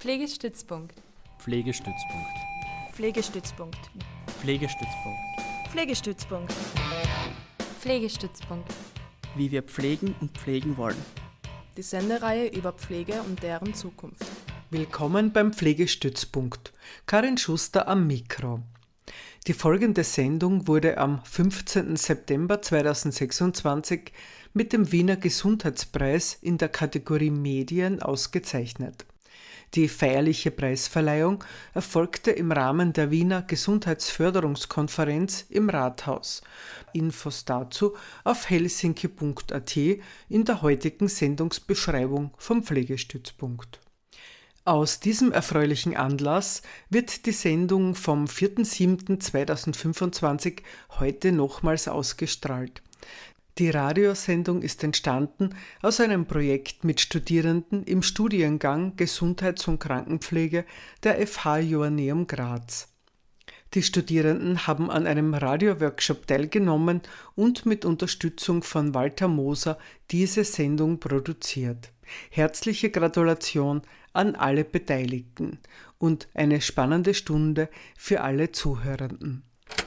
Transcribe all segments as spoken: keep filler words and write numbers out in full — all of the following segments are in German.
Pflegestützpunkt. Pflegestützpunkt. Pflegestützpunkt. Pflegestützpunkt. Pflegestützpunkt. Pflegestützpunkt. Wie wir pflegen und pflegen wollen. Die Sendereihe über Pflege und deren Zukunft. Willkommen beim Pflegestützpunkt. Karin Schuster am Mikro. Die folgende Sendung wurde am fünfzehnten September zweitausendsechsundzwanzig mit dem Wiener Gesundheitspreis in der Kategorie Medien ausgezeichnet. Die feierliche Preisverleihung erfolgte im Rahmen der Wiener Gesundheitsförderungskonferenz im Rathaus. Infos dazu auf helsinki punkt a t in der heutigen Sendungsbeschreibung vom Pflegestützpunkt. Aus diesem erfreulichen Anlass wird die Sendung vom vierten siebten zweitausendfünfundzwanzig heute nochmals ausgestrahlt. Die Radiosendung ist entstanden aus einem Projekt mit Studierenden im Studiengang Gesundheits- und Krankenpflege der F H Joanneum Graz. Die Studierenden haben an einem Radioworkshop teilgenommen und mit Unterstützung von Walter Moser diese Sendung produziert. Herzliche Gratulation an alle Beteiligten und eine spannende Stunde für alle Zuhörenden.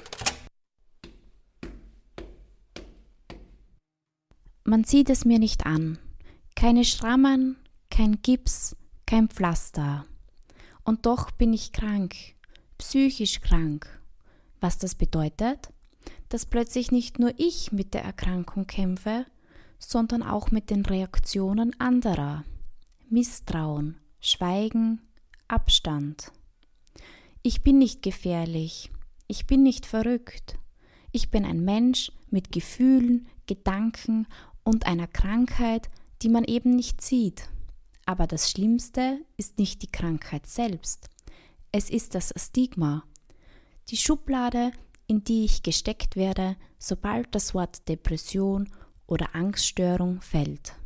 Man sieht es mir nicht an. Keine Schrammen, kein Gips, kein Pflaster. Und doch bin ich krank, psychisch krank. Was das bedeutet? Dass plötzlich nicht nur ich mit der Erkrankung kämpfe, sondern auch mit den Reaktionen anderer. Misstrauen, Schweigen, Abstand. Ich bin nicht gefährlich, ich bin nicht verrückt. Ich bin ein Mensch mit Gefühlen, Gedanken und einer Krankheit, die man eben nicht sieht. Aber das Schlimmste ist nicht die Krankheit selbst. Es ist das Stigma, die Schublade, in die ich gesteckt werde, sobald das Wort Depression oder Angststörung fällt.